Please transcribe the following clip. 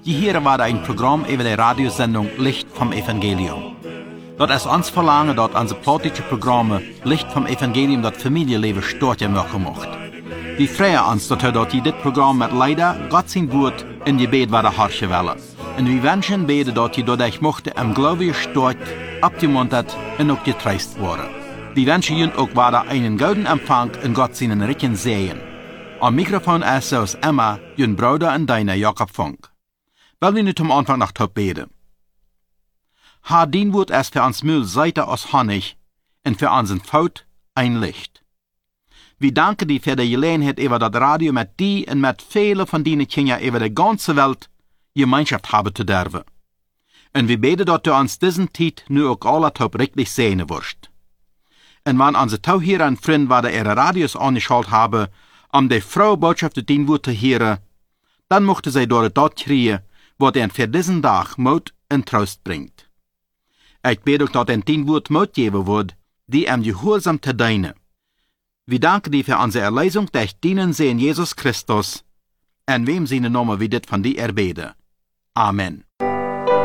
Hier war ein Programm über die Radiosendung Licht vom Evangelium. Dat ist uns verlangen, dat unsere politische Programme Licht vom Evangelium dat Familienleben starten machen mocht. Wir freuen uns, dat dit Programm met leider Gott sein Wort in die Gebet war harschen wollen. Und wir wünschen beide, dat je dadurch mochte im Glaube start, abgemuntert und auch getreist worden. Wir wünschen Ihnen auch weiter einen guten Empfang in Gott seinen reichen Segen. Am Mikrofon ist aus Emma, Ihren Bruder und deiner Jakob Funk. Wollen wir nicht am Anfang nach Top beten. Herr, dein Wort ist für uns Müll Seite aus Honig und für unseren Faut ein Licht. Wir danken dir für die Gelegenheit über das Radio mit dir und mit vielen von deinen Kindern über die ganze Welt Gemeinschaft haben zu dürfen. Und wir beten, dass du uns diesen Zeit nur auch alle top richtig sehen wirst. Und wenn unsere Tauhierer und Freunde wieder ihre Radios angeschaltet haben, um die frohe Botschaft zu dein Wort zu hören, dann möchten sie durch das kriegen, was ihnen für diesen Tag Mut und Trost bringt. Ich bete auch, dass dein Wort Mut geben wird, die gehorsam zu dienen. Wir danken dir für unsere Erlösung durch deinen Sohn Jesus Christus, in wem seine Namen wir dit von dir erbeten. Amen.